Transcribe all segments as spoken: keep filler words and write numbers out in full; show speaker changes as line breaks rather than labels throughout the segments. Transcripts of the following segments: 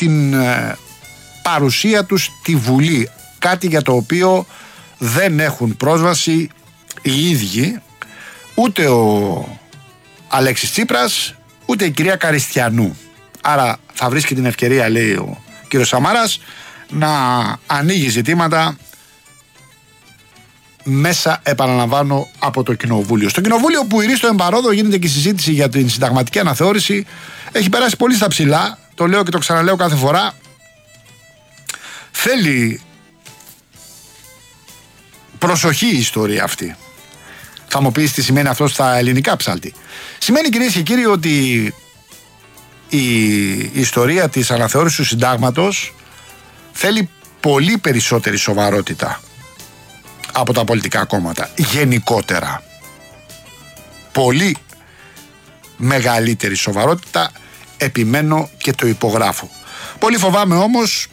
την ε, παρουσία τους στη Βουλή, κάτι για το οποίο δεν έχουν πρόσβαση οι ίδιοι, ούτε ο Αλέξης Τσίπρας ούτε η κυρία Καριστιανού. Άρα θα βρίσκει την ευκαιρία, λέει ο κύριος Σαμάρας, να ανοίγει ζητήματα μέσα, επαναλαμβάνω, από το Κοινοβούλιο. Στο Κοινοβούλιο που ηρίστο εμπαρόδο γίνεται και η συζήτηση για την συνταγματική αναθεώρηση, έχει περάσει πολύ στα ψηλά, το λέω και το ξαναλέω κάθε φορά. Θέλει προσοχή η ιστορία αυτή. Θα μου πεις τι σημαίνει αυτό στα ελληνικά, ψάλτη. Σημαίνει, κυρίες και κύριοι, ότι η ιστορία της αναθεώρησης του συντάγματος θέλει πολύ περισσότερη σοβαρότητα από τα πολιτικά κόμματα, γενικότερα. Πολύ μεγαλύτερη σοβαρότητα, επιμένω και το υπογράφω. Πολύ φοβάμαι όμως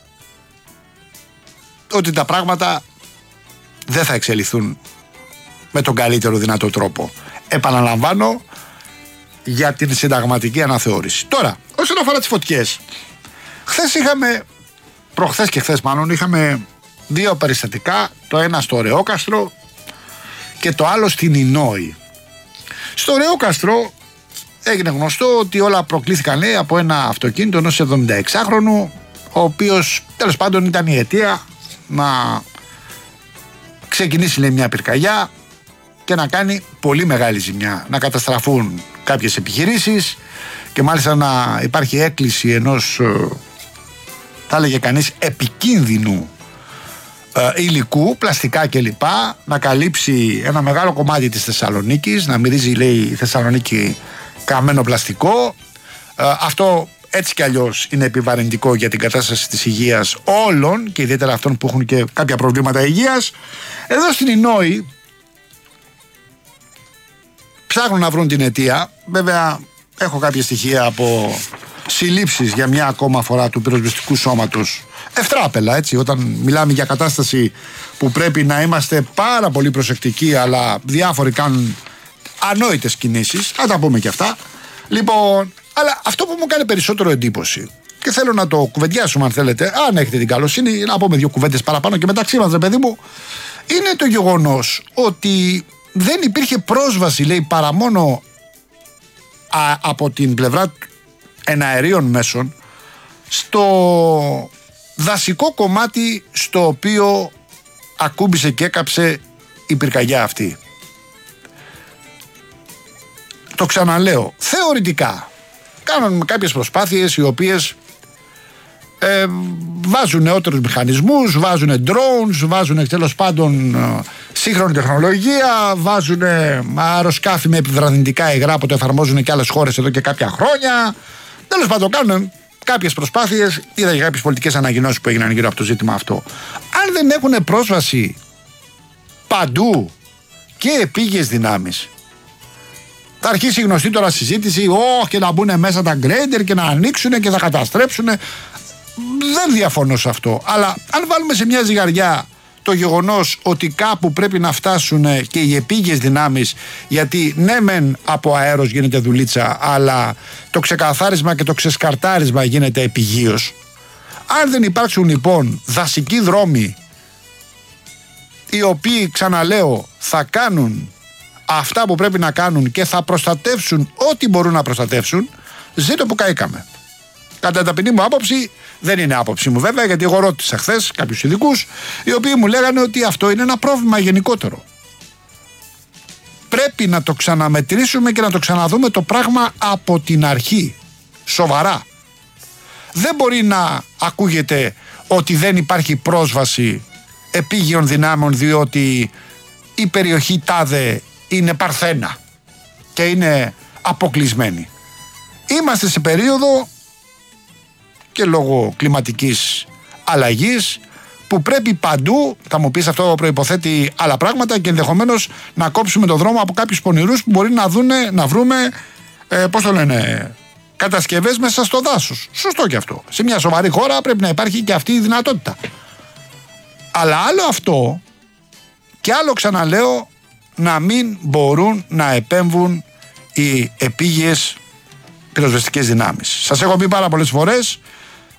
ότι τα πράγματα δεν θα εξελιχθούν με τον καλύτερο δυνατό τρόπο. Επαναλαμβάνω, για την συνταγματική αναθεώρηση. Τώρα, όσον αφορά τις φωτιές, χθες είχαμε, προχθές και χθες μάλλον, είχαμε δύο περιστατικά, το ένα στο Ρεόκαστρο και το άλλο στην Ινόη. Στο Ρεόκαστρο έγινε γνωστό ότι όλα προκλήθηκαν, λέει, από ένα αυτοκίνητο ενός εβδομηνταεξάχρονου, ο οποίος τέλος πάντων ήταν η αιτία να ξεκινήσει, λέει, μια πυρκαγιά και να κάνει πολύ μεγάλη ζημιά, να καταστραφούν κάποιες επιχειρήσεις και μάλιστα να υπάρχει έκκληση ενός, θα έλεγε κανείς, επικίνδυνου ε, υλικού, πλαστικά κλπ, να καλύψει ένα μεγάλο κομμάτι της Θεσσαλονίκης, να μυρίζει, λέει, η Θεσσαλονίκη καμένο πλαστικό. Ε, αυτό έτσι κι αλλιώς είναι επιβαρυντικό για την κατάσταση της υγείας όλων και ιδιαίτερα αυτών που έχουν και κάποια προβλήματα υγείας. Εδώ στην Ινόη ψάχνουν να βρουν την αιτία. Βέβαια έχω κάποια στοιχεία από συλλήψεις για μια ακόμα φορά του πυροσβεστικού σώματος. Ευτράπελα, έτσι, όταν μιλάμε για κατάσταση που πρέπει να είμαστε πάρα πολύ προσεκτικοί, αλλά διάφοροι κάνουν ανόητες κινήσεις, θα τα πούμε και αυτά. Λοιπόν, αλλά αυτό που μου κάνει περισσότερο εντύπωση και θέλω να το κουβεντιάσουμε, αν θέλετε, αν έχετε την καλοσύνη, να πούμε δύο κουβέντες παραπάνω και μεταξύ μας, ρε παιδί μου, είναι το γεγονός ότι δεν υπήρχε πρόσβαση, λέει, παρά μόνο α, από την πλευρά εναερίων μέσων στο δασικό κομμάτι στο οποίο ακούμπησε και έκαψε η πυρκαγιά αυτή. Το ξαναλέω, θεωρητικά κάνουν κάποιες προσπάθειες οι οποίες ε, βάζουν νεότερους μηχανισμούς, βάζουν drones, βάζουν τέλος πάντων σύγχρονη τεχνολογία, βάζουν αεροσκάφη με επιβραδυντικά υγρά που το εφαρμόζουν και άλλες χώρες εδώ και κάποια χρόνια. Τέλος πάντων, κάνουν κάποιες προσπάθειες. Είδα για κάποιες πολιτικές ανακοινώσεις που έγιναν γύρω από το ζήτημα αυτό. Αν δεν έχουν πρόσβαση παντού και επίγειες δυνάμεις, θα αρχίσει η γνωστή τώρα συζήτηση, όχι, και να μπουν μέσα τα γκρέντερ και να ανοίξουν και θα καταστρέψουν. Δεν διαφωνώ σε αυτό. Αλλά αν βάλουμε σε μια ζυγαριά το γεγονός ότι κάπου πρέπει να φτάσουν και οι επίγειες δυνάμεις, γιατί ναι μεν από αέρος γίνεται δουλίτσα, αλλά το ξεκαθάρισμα και το ξεσκαρτάρισμα γίνεται επιγείως. Αν δεν υπάρξουν λοιπόν δασικοί δρόμοι οι οποίοι, ξαναλέω, θα κάνουν αυτά που πρέπει να κάνουν και θα προστατεύσουν ό,τι μπορούν να προστατεύσουν, ζήτω που καήκαμε. Κατά ταπεινή μου άποψη, δεν είναι άποψη μου βέβαια, γιατί εγώ ρώτησα χθες κάποιους ειδικούς, οι οποίοι μου λέγανε ότι αυτό είναι ένα πρόβλημα γενικότερο. Πρέπει να το ξαναμετρήσουμε και να το ξαναδούμε το πράγμα από την αρχή. Σοβαρά. Δεν μπορεί να ακούγεται ότι δεν υπάρχει πρόσβαση επίγειων δυνάμεων διότι η περιοχή τάδε είναι παρθένα και είναι αποκλεισμένη. Είμαστε σε περίοδο και λόγω κλιματικής αλλαγής που πρέπει παντού, θα μου πεις αυτό προϋποθέτει άλλα πράγματα και ενδεχομένως να κόψουμε το δρόμο από κάποιους πονηρούς που μπορεί να, δούνε, να βρούμε ε, πώς το λένε, κατασκευές μέσα στο δάσος. Σωστό και αυτό. Σε μια σοβαρή χώρα πρέπει να υπάρχει και αυτή η δυνατότητα. Αλλά άλλο αυτό και άλλο, ξαναλέω, να μην μπορούν να επέμβουν οι επίγειες πυροσβεστικές δυνάμεις. Σας έχω πει πάρα πολλές φορές